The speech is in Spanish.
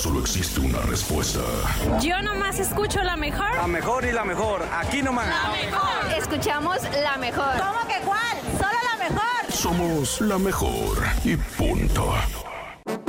solo existe una respuesta. Yo nomás escucho la mejor. La mejor y la mejor. Aquí nomás. La mejor. Escuchamos la mejor. ¿Cómo que cuál? Solo la mejor. Somos la mejor y punto.